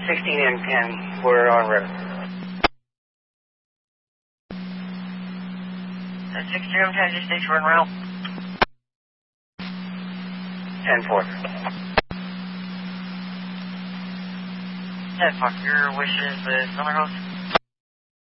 16 and 10, we're on route. 16 and 10, just station, we're en route. 10-4. 10-4, your wish is the Southern Host.